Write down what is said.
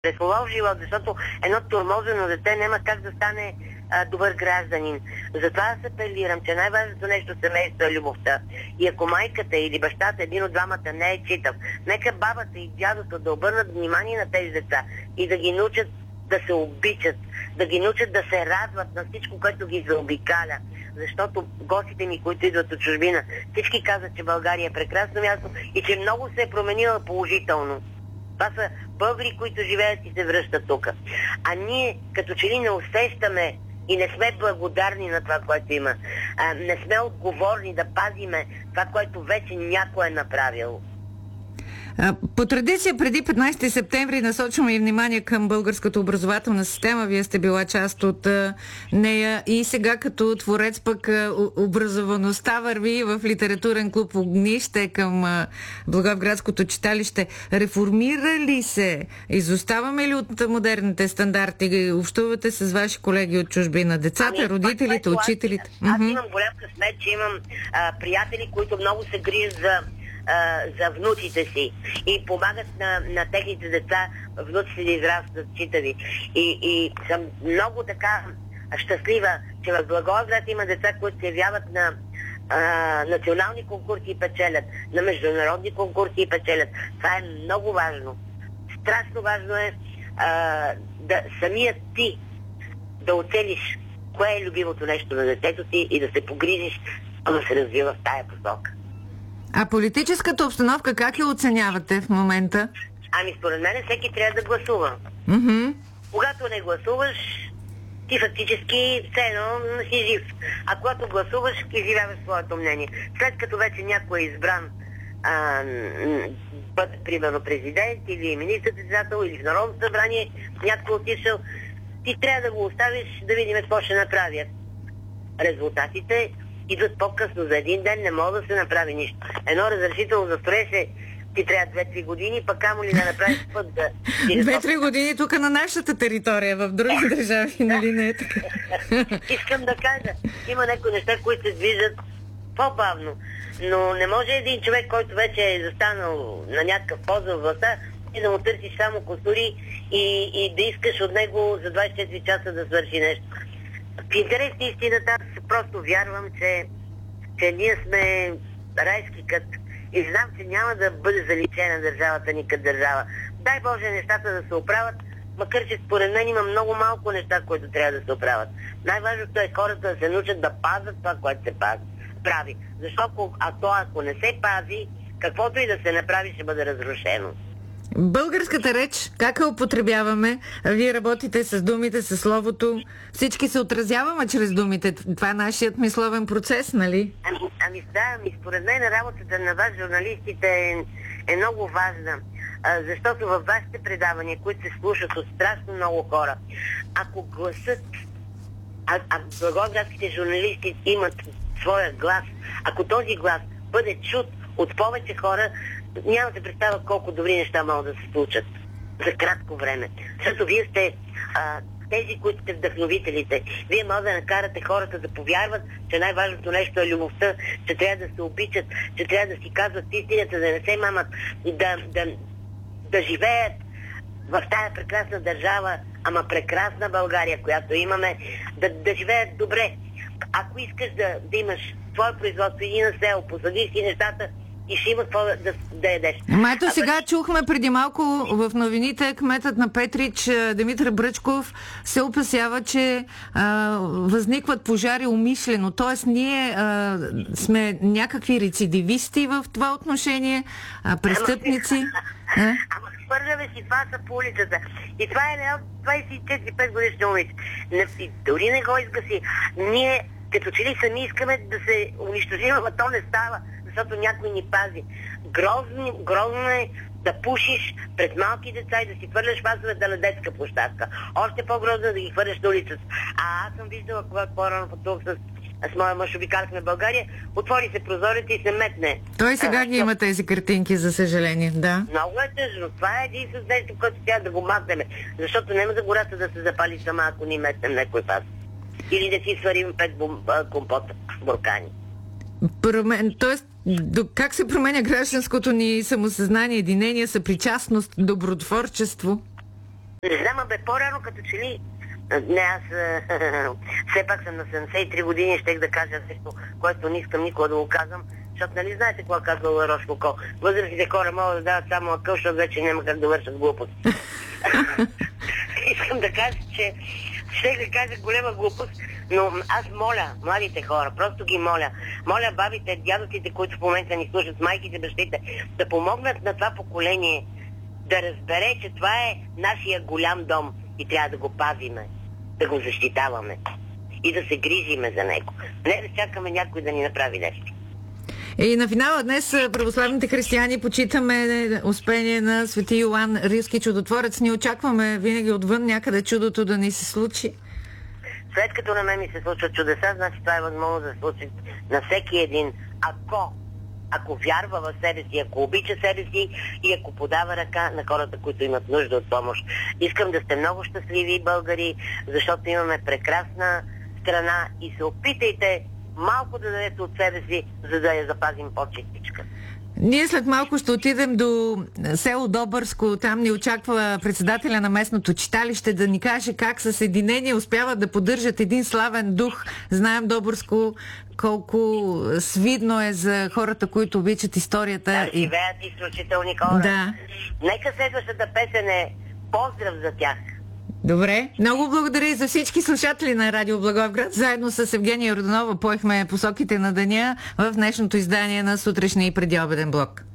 лош живот, защото едно тормозено дете няма как да стане добър гражданин. Затова аз апелирам, че най-важното нещо в семейството е любовта. И ако майката или бащата, един от двамата не е читав, нека бабата и дядото да обърнат внимание на тези деца и да ги научат да се обичат, да ги научат да се радват на всичко, което ги заобикаля. Защото гостите ми, които идват от чужбина, всички казват, че България е прекрасно място и че много се е променила положително. Това са българи, които живеят и се връщат тук. А ние като че ли не усещаме и не сме благодарни на това, което има. Не сме отговорни да пазиме това, което вече някой е направил. По традиция преди 15 септември насочваме и внимание към българската образователна система. Вие сте била част от нея и сега като творец пък образоваността върви в литературен клуб Огнище към Благоевградското читалище. Реформира ли се? Изоставаме ли от модерните стандарти? Общувате с ваши колеги от чужбина? Децата, родителите, учителите? Аз имам голям късмет, че имам приятели, които много се грижат за внуците си и помагат на техните деца, внуците да израстват читави. И съм много така щастлива, че в Благоевград има деца, които се явяват на национални конкурси и печелят, на международни конкурси и печелят. Това е много важно. Страшно важно е да самият ти да оцелиш кое е любимото нещо на детето си и да се погрижиш да се развива в тая посока. А политическата обстановка как я оценявате в момента? Ами според мен всеки трябва да гласува. Когато не гласуваш, ти фактически все едно си жив. А когато гласуваш, изживяваш своето мнение. След като вече някой е избран бъде примерно президент или министър-председател или в Народното събрание, някой отишъл, ти трябва да го оставиш да видим какво ще направят. Резултатите идват по-късно. За един ден не може да се направи нищо. Едно разрешително за строеж ти трябва 2-3 години, пък камо ли да направиш път да... 2-3 години тук на нашата територия, в други държави, нали не е така? Искам да кажа, има някои неща, които се движат по-бавно, но не може един човек, който вече е застанал на някакъв пост в властта, и да му търсиш само костури и да искаш от него за 24 часа да свърши нещо. В интерес на истината, аз просто вярвам, че ние сме райски кът и знам, че няма да бъде заличена държавата ни като държава. Дай Боже нещата да се оправят, макар че според мен има много малко неща, които трябва да се оправят. Най-важното е хората да се научат да пазят това, което се прави. Защото ако не се пази, каквото и да се направи, ще бъде разрушено. Българската реч, как я употребяваме? Вие работите с думите, с словото. Всички се отразяваме чрез думите. Това е нашият мисловен процес, нали? Ами според мен работата на вас, журналистите, е много важна. Защото във вашите предавания, които се слушат от страшно много хора, ако гласът, благоевградските журналисти имат своя глас, ако този глас бъде чут от повече хора, няма да представя колко добри неща могат да се случат за кратко време. Защото вие сте тези, които сте вдъхновителите. Вие може да накарате хората да повярват, че най-важното нещо е любовта, че трябва да се обичат, че трябва да си казват истината, да не се мамат, да живеят в тая прекрасна държава, ама прекрасна България, която имаме, да живеят добре. Ако искаш да имаш твое производство и на село, посадиш си нещата, и ще има какво да ядеш. Ето сега чухме преди малко в новините, кметът на Петрич Димитър Бръчков се опасява, че възникват пожари умишлено. Тоест ние сме някакви рецидивисти в това отношение, престъпници. Ама хвърляме си фаса по улицата. И това е едно 24-5 годишни момиче. Дори не го изгаси. Ние като че ли сами искаме да се унищожим, но то не става, защото някой ни пази. Грозно е да пушиш пред малки деца и да си хвърляш фасовете на детска площадка. Още по-грозно е да ги хвърляш на улицата. Аз съм виждала, когато по-рано пътувах с моя мъж, обикаляхме България, отвори се прозорец и се метне. Той сега ги има тези картинки, за съжаление, да. Много е тъжно. Това е единствено нещо, което трябва да го махнем. Защото няма за гората да се запали сама, ако ни метнем някой фас. Или да си сварим 5 компота буркани. Тоест, как се променя гражданското ни самосъзнание, единение, съпричастност, добротворчество? Не знам, бе, по-рано като че ли... Не, аз все пак съм на 73 години, щех да кажа нещо, което не искам никога да го казвам, защото нали знаете какво казва Ларош Фуко? Възрастните хора могат да дават само акъл, защото вече няма как да вършат глупост. Искам да кажа, че щех да кажа голема глупост, но аз моля младите хора, просто ги моля. Моля бабите, дядовците, които в момента ни слушат, майките, бащите, да помогнат на това поколение да разбере, че това е нашия голям дом и трябва да го пазиме, да го защитаваме и да се грижиме за него. Не да чакаме някой да ни направи нещо. И на финала днес православните християни почитаме Успение на свети Йоан Рилски чудотворец. Ни очакваме винаги отвън някъде чудото да ни се случи. След като на мен ми се случват чудеса, значи това е възможно да се случи на всеки един, ако вярва в себе си, ако обича себе си и ако подава ръка на хората, които имат нужда от помощ. Искам да сте много щастливи, българи, защото имаме прекрасна страна и се опитайте малко да дадете от себе си, за да я запазим по-чистичка. Ние след малко ще отидем до село Добърско. Там ни очаква председателя на местното читалище да ни каже как със единение успяват да поддържат един славен дух. Знаем Добърско колко свидно е за хората, които обичат историята. Да, живеят изключителни хора. Да. Нека следващата песен е поздрав за тях. Добре. Много благодаря и за всички слушатели на Радио Благоевград. Заедно с Евгения Родонова поехме посоките на деня в днешното издание на сутрешния и предиобеден блок.